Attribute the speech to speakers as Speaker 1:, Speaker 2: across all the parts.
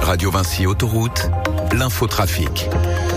Speaker 1: Radio Vinci Autoroute, l'infotrafic.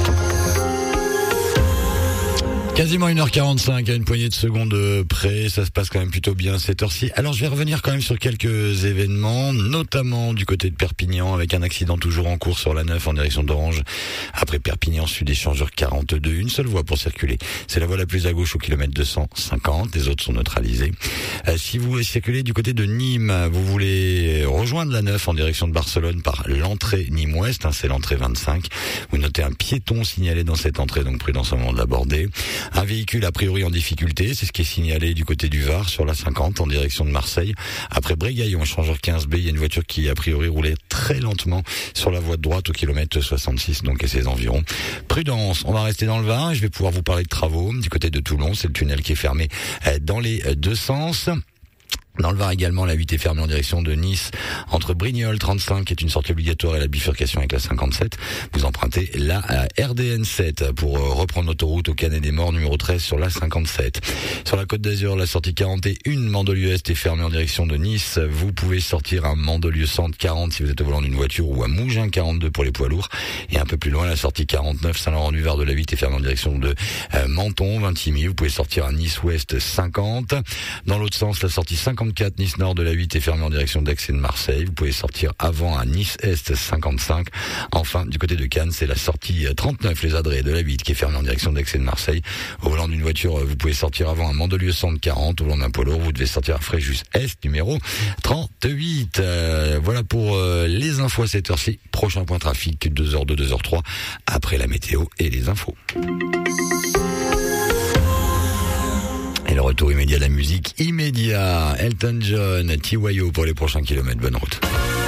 Speaker 2: Quasiment 1h45 à une poignée de secondes près, ça se passe quand même plutôt bien cette heure-ci. Alors je vais revenir quand même sur quelques événements, notamment du côté de Perpignan, avec un accident toujours en cours sur la 9 en direction d'Orange. Après Perpignan, sud échangeur 42, une seule voie pour circuler. C'est la voie la plus à gauche au kilomètre 250, les autres sont neutralisés. Si vous circulez du côté de Nîmes, vous voulez rejoindre la 9 en direction de Barcelone par l'entrée Nîmes-Ouest, c'est l'entrée 25. Vous notez un piéton signalé dans cette entrée, donc prudence au moment de l'aborder. Un véhicule a priori en difficulté, c'est ce qui est signalé du côté du Var sur la 50 en direction de Marseille. Après Brégaillon, échangeur 15B, il y a une voiture qui a priori roulait très lentement sur la voie de droite au kilomètre 66, donc et ses environs. Prudence, on va rester dans le Var et je vais pouvoir vous parler de travaux du côté de Toulon, c'est le tunnel qui est fermé dans les deux sens. Dans le Var également, la 8 est fermée en direction de Nice, entre Brignoles 35, qui est une sortie obligatoire, et la bifurcation avec la 57. Vous empruntez la RDN 7 pour reprendre l'autoroute au Canet des Morts, numéro 13 sur la 57. Sur la Côte d'Azur, la sortie 41, Mandelieu-Est est fermée en direction de Nice. Vous pouvez sortir à Mandelieu Centre 40 si vous êtes au volant d'une voiture, ou à Mougins 42 pour les poids lourds. Et un peu plus loin, la sortie 49, Saint-Laurent-du-Var de la 8 est fermée en direction de Menton, Vintimille. Vous pouvez sortir à Nice-Ouest 50. Dans l'autre sens, la sortie 54, Nice Nord de la 8 est fermée en direction d'Aix et de Marseille. Vous pouvez sortir avant à Nice Est 55. Enfin, du côté de Cannes, c'est la sortie 39, les Adrets de la 8 qui est fermée en direction d'Aix et de Marseille. Au volant d'une voiture, vous pouvez sortir avant à Mandelieu Centre 40. Au volant d'un poids lourd, vous devez sortir à Fréjus Est, numéro 38. Voilà pour les infos à cette heure-ci. Prochain point trafic, 2h2, 2h3, après la météo et les infos. Et le retour immédiat de la musique immédiat. Elton John, TYO pour les prochains kilomètres. Bonne route.